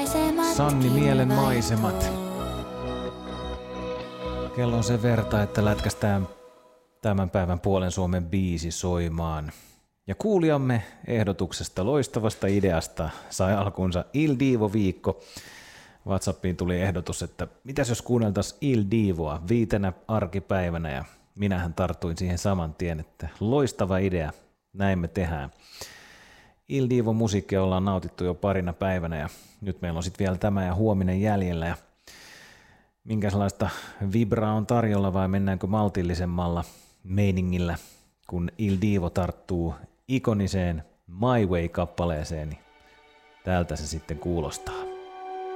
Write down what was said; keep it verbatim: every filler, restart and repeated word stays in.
Sanni Mielen maisemat. Kello on sen verta, että lätkästään tämän päivän Puolen Suomen biisi soimaan. Ja kuulijamme ehdotuksesta, loistavasta ideasta sai alkuunsa Il Divo-viikko. WhatsAppiin tuli ehdotus, että mitäs jos kuunneltaisiin Il Divoa viitenä arkipäivänä, ja minähän tartuin siihen saman tien, että loistava idea, näin me tehdään. Il Divo-musiikkia ollaan nautittu jo parina päivänä, ja nyt meillä on sitten vielä tämä ja huominen jäljellä, ja minkälaista vibraa on tarjolla vai mennäänkö maltillisemmalla meiningillä, kun Il Divo tarttuu ikoniseen My Way-kappaleeseen, niin täältä se sitten kuulostaa.